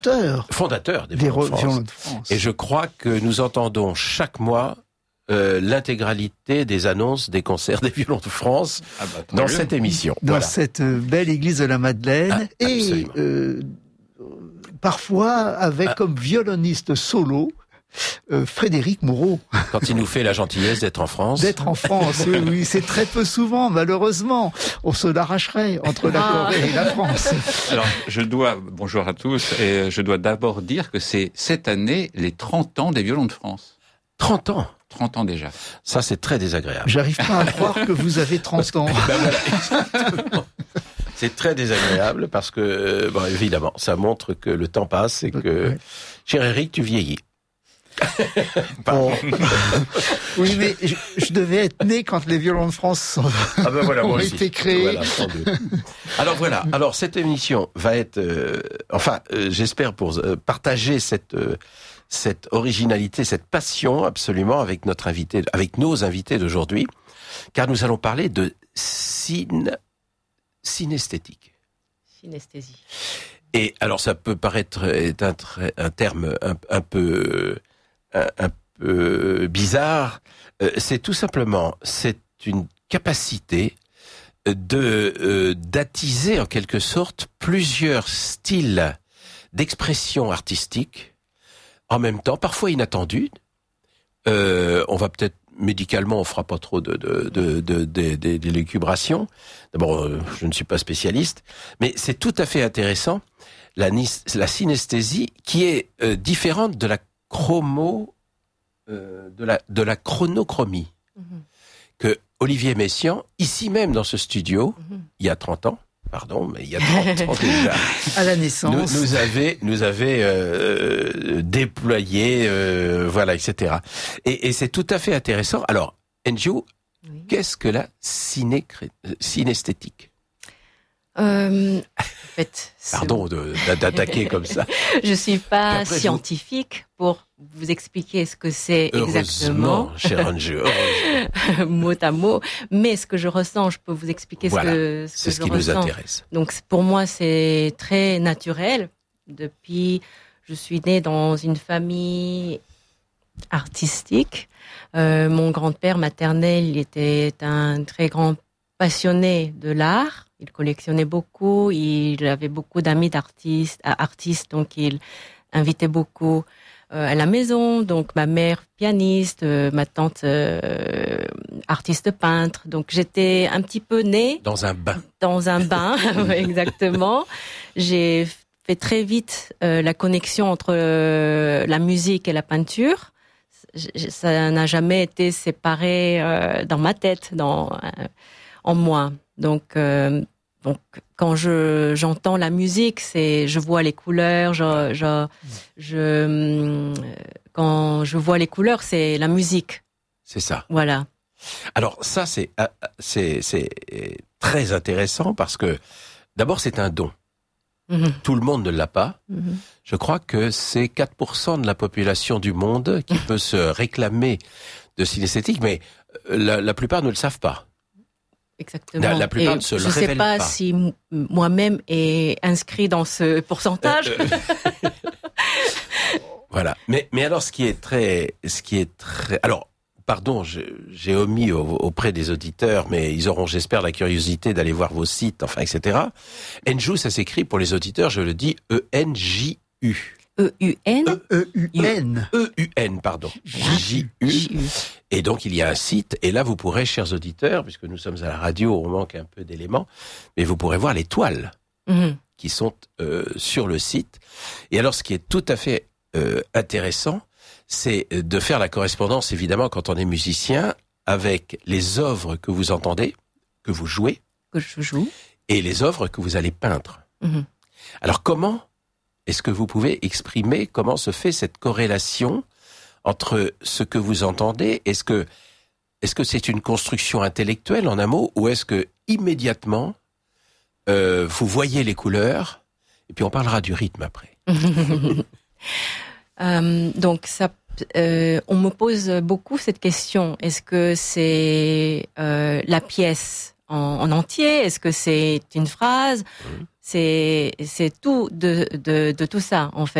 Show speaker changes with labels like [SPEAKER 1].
[SPEAKER 1] fondateur des violons de France. Et je crois que nous entendons chaque mois l'intégralité des annonces des concerts des violons de France dans cette émission.
[SPEAKER 2] Dans cette belle église de la Madeleine. Et parfois avec comme violoniste solo Frédéric Moreau.
[SPEAKER 1] Quand il nous fait la gentillesse d'être en France.
[SPEAKER 2] D'être en France, oui, c'est très peu souvent, malheureusement. On se l'arracherait entre la Corée et la France.
[SPEAKER 3] Alors, bonjour à tous, et je dois d'abord dire que c'est cette année les 30 ans des violons de France.
[SPEAKER 1] 30 ans
[SPEAKER 3] 30 ans déjà.
[SPEAKER 1] Ça, c'est très désagréable.
[SPEAKER 2] J'arrive pas à croire que vous avez 30 ans.
[SPEAKER 1] Exactement. C'est très désagréable parce que, évidemment, ça montre que le temps passe et que, cher Eric, tu vieillis.
[SPEAKER 2] Bon. Oui, mais je devais être né quand les violons de France ont été créés.
[SPEAKER 1] Voilà, Alors cette émission va être, j'espère pour partager cette originalité, cette passion absolument avec nos invités d'aujourd'hui, car nous allons parler de synesthétique.
[SPEAKER 4] Synesthésie.
[SPEAKER 1] Et alors ça peut paraître un terme un peu bizarre. C'est tout simplement une capacité d'attiser en quelque sorte plusieurs styles d'expression artistique en même temps, parfois inattendus. On va peut-être médicalement, on fera pas trop d'élucubration. D'abord, je ne suis pas spécialiste, mais c'est tout à fait intéressant la synesthésie qui est différente de la de la chronochromie que Olivier Messiaen, ici même dans ce studio, il y a 30 ans, il y a 30 ans déjà,
[SPEAKER 2] à la naissance,
[SPEAKER 1] nous avait déployé, etc. Et c'est tout à fait intéressant. Alors, Enju, qu'est-ce que la synesthétique?
[SPEAKER 4] En fait,
[SPEAKER 1] pardon d'attaquer comme ça.
[SPEAKER 4] Je suis pas scientifique pour vous expliquer ce que c'est exactement.
[SPEAKER 1] Cher Enju,
[SPEAKER 4] mot à mot. Mais ce que je ressens, je peux vous expliquer ce que
[SPEAKER 1] c'est ce qui
[SPEAKER 4] ressens.
[SPEAKER 1] nous intéresse.
[SPEAKER 4] Donc pour moi, c'est très naturel. Depuis, je suis née dans une famille artistique. Mon grand-père maternel, il était un très grand passionné de l'art. Il collectionnait beaucoup, il avait beaucoup d'amis artistes, donc il invitait beaucoup à la maison. Donc ma mère pianiste, ma tante artiste peintre. Donc j'étais un petit peu née
[SPEAKER 1] dans un bain.
[SPEAKER 4] Exactement. J'ai fait très vite la connexion entre la musique et la peinture. Ça n'a jamais été séparé dans ma tête, en moi. Donc quand j'entends la musique, je vois les couleurs. Quand je vois les couleurs, c'est la musique.
[SPEAKER 1] C'est ça.
[SPEAKER 4] Voilà.
[SPEAKER 1] Alors ça, c'est très intéressant parce que d'abord c'est un don. Tout le monde ne l'a pas. Je crois que c'est 4% de la population du monde qui peut se réclamer de synesthétique, mais la plupart ne le savent pas.
[SPEAKER 4] Exactement.
[SPEAKER 1] La plupart ne se le révèlent pas.
[SPEAKER 4] Je ne sais pas si moi-même est inscrit dans ce pourcentage.
[SPEAKER 1] Voilà. Mais alors, ce qui est très, alors, pardon, j'ai omis auprès des auditeurs, mais ils auront, j'espère, la curiosité d'aller voir vos sites, etc. Enju, ça s'écrit pour les auditeurs, je le dis, E-N-J-U.
[SPEAKER 4] E-U-N?
[SPEAKER 2] E-U-N.
[SPEAKER 1] E-U-N, pardon. J-U. Et donc, il y a un site, et là, vous pourrez, chers auditeurs, puisque nous sommes à la radio, on manque un peu d'éléments, mais vous pourrez voir les toiles qui sont sur le site. Et alors, ce qui est tout à fait intéressant, c'est de faire la correspondance, évidemment, quand on est musicien, avec les œuvres que vous entendez, que vous jouez.
[SPEAKER 4] Que je joue.
[SPEAKER 1] Et les œuvres que vous allez peindre. Alors, comment est-ce que vous pouvez exprimer comment se fait cette corrélation entre ce que vous entendez? Est-ce que c'est une construction intellectuelle, en un mot, ou est-ce que immédiatement vous voyez les couleurs, et puis on parlera du rythme après.
[SPEAKER 4] Donc ça, on me pose beaucoup cette question. Est-ce que c'est la pièce en entier? Est-ce que c'est une phrase? c'est tout de tout ça en fait.